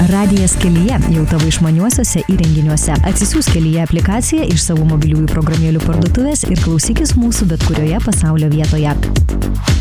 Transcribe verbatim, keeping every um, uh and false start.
Radijas Kelyje jau tavo išmaniuosiuose įrenginiuose. Atsisiųsk Kelyje aplikaciją iš savo mobiliųjų programėlių parduotuvės ir klausykis mūsų bet kurioje pasaulio vietoje.